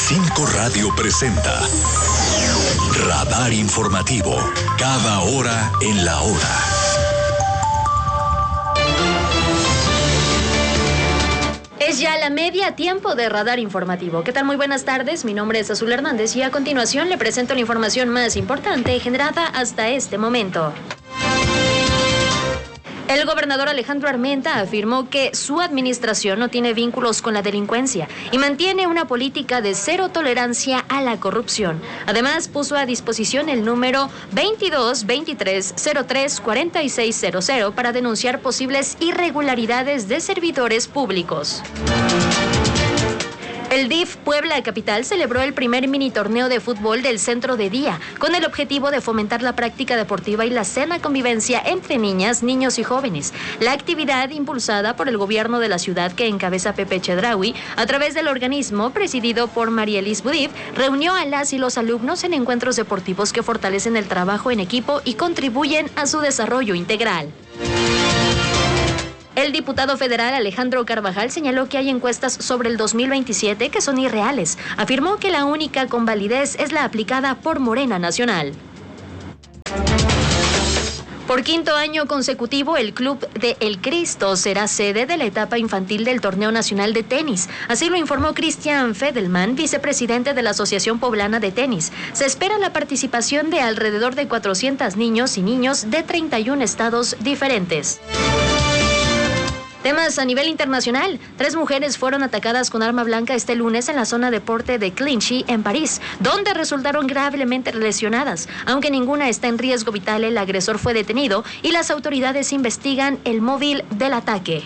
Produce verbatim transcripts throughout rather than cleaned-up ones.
Cinco Radio presenta Radar Informativo, cada hora en la hora. Es ya la media tiempo de Radar Informativo. ¿Qué tal? Muy buenas tardes, mi nombre es Azul Hernández y a continuación le presento la información más importante generada hasta este momento. El gobernador Alejandro Armenta afirmó que su administración no tiene vínculos con la delincuencia y mantiene una política de cero tolerancia a la corrupción. Además, puso a disposición el número veintidós veintitrés cero tres cuarenta y seis cero cero para denunciar posibles irregularidades de servidores públicos. El D I F Puebla Capital celebró el primer mini torneo de fútbol del centro de día, con el objetivo de fomentar la práctica deportiva y la sana convivencia entre niñas, niños y jóvenes. La actividad, impulsada por el gobierno de la ciudad que encabeza Pepe Chedraui, a través del organismo presidido por María Elis Budif, reunió a las y los alumnos en encuentros deportivos que fortalecen el trabajo en equipo y contribuyen a su desarrollo integral. El diputado federal Alejandro Carvajal señaló que hay encuestas sobre el dos mil veintisiete que son irreales. Afirmó que la única con validez es la aplicada por Morena Nacional. Por quinto año consecutivo, el Club de El Cristo será sede de la etapa infantil del Torneo Nacional de Tenis. Así lo informó Cristian Fedelman, vicepresidente de la Asociación Poblana de Tenis. Se espera la participación de alrededor de cuatrocientos niños y niños de treinta y un estados diferentes. Temas a nivel internacional. Tres mujeres fueron atacadas con arma blanca este lunes en la zona deporte de Clichy, en París, donde resultaron gravemente lesionadas. Aunque ninguna está en riesgo vital, el agresor fue detenido y las autoridades investigan el móvil del ataque.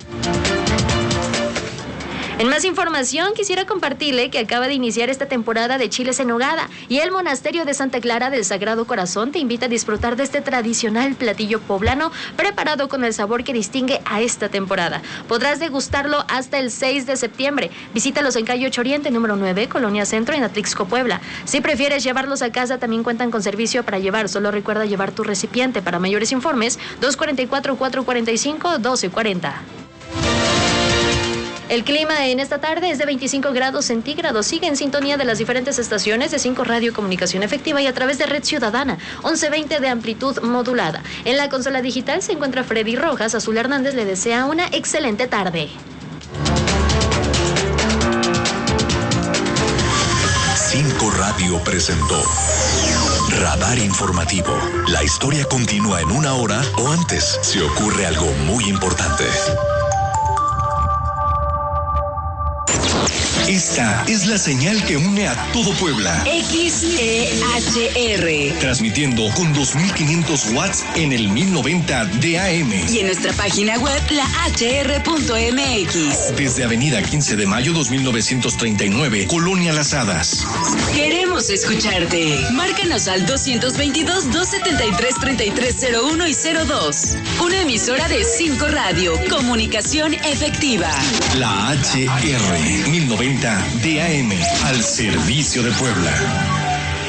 En más información, quisiera compartirle que acaba de iniciar esta temporada de chiles en nogada y el Monasterio de Santa Clara del Sagrado Corazón te invita a disfrutar de este tradicional platillo poblano preparado con el sabor que distingue a esta temporada. Podrás degustarlo hasta el seis de septiembre. Visítalos en calle ocho Oriente, número nueve, Colonia Centro, en Atlixco, Puebla. Si prefieres llevarlos a casa, también cuentan con servicio para llevar. Solo recuerda llevar tu recipiente. Para mayores informes, dos cuatro cuatro, cuatro cuatro cinco, uno dos cuatro cero. El clima en esta tarde es de veinticinco grados centígrados. Sigue en sintonía de las diferentes estaciones de Cinco Radio Comunicación Efectiva y a través de Red Ciudadana, once veinte de amplitud modulada. En la consola digital se encuentra Freddy Rojas. Azul Hernández le desea una excelente tarde. Cinco Radio presentó Radar Informativo. La historia continúa en una hora o antes si ocurre algo muy importante. Esta es la señal que une a todo Puebla. X E H R. Transmitiendo con dos mil quinientos watts en el mil noventa de A M. Y en nuestra página web, la h r punto m x. Desde Avenida quince de mayo dos mil novecientos treinta y nueve, Colonia Las Hadas. Queremos escucharte. Márcanos al dos veintidós, dos setenta y tres, treinta y tres cero uno y cero dos. Una emisora de Cinco Radio. Comunicación efectiva. La H R mil noventa de A M al servicio de Puebla.